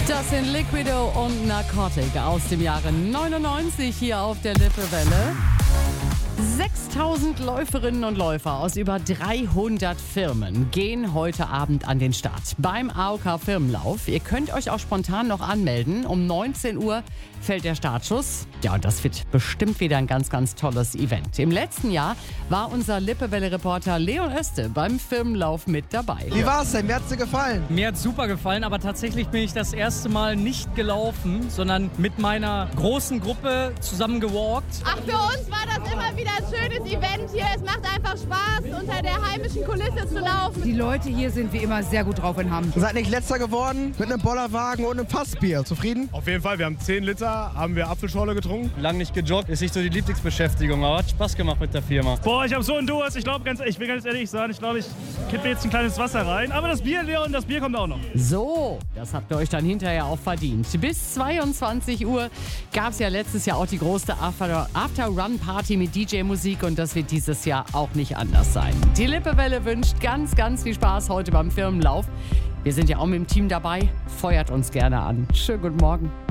Das sind Liquido und Narcotic aus dem Jahre 99 hier auf der Lippewelle. 6000 Läuferinnen und Läufer aus über 300 Firmen gehen heute Abend an den Start beim AOK Firmenlauf. Ihr könnt euch auch spontan noch anmelden. Um 19 Uhr fällt der Startschuss. Ja, und das wird bestimmt wieder ein ganz, ganz tolles Event. Im letzten Jahr war unser Lippewelle-Reporter Leon Öste beim Firmenlauf mit dabei. Wie war's denn? Mir hat's dir gefallen? Mir hat's super gefallen, aber tatsächlich bin ich das erste Mal nicht gelaufen, sondern mit meiner großen Gruppe zusammen gewalkt. Ach, für uns war das immer wieder ein schönes Event hier. Es macht einfach Spaß, unter der heimischen Kulisse zu laufen. Die Leute hier sind wie immer sehr gut drauf in Hamm. Ihr seid nicht letzter geworden mit einem Bollerwagen und einem Fassbier. Zufrieden? Auf jeden Fall, wir haben 10 Liter, haben wir Apfelschorle getrunken. Lang nicht gejoggt, ist nicht so die Lieblingsbeschäftigung, aber hat Spaß gemacht mit der Firma. Boah, ich habe so einen Durst. Ich will ganz ehrlich sagen, ich kippe jetzt ein kleines Wasser rein. Aber das Bier, Leon, das Bier kommt auch noch. So, das habt ihr euch dann hinterher auch verdient. Bis 22 Uhr gab es ja letztes Jahr auch die große After-Run-Party mit DJ-Musik und das wird dieses Jahr auch nicht anders sein. Die Lippewelle wünscht ganz, ganz viel Spaß heute beim Firmenlauf. Wir sind ja auch mit dem Team dabei. Feuert uns gerne an. Schönen guten Morgen.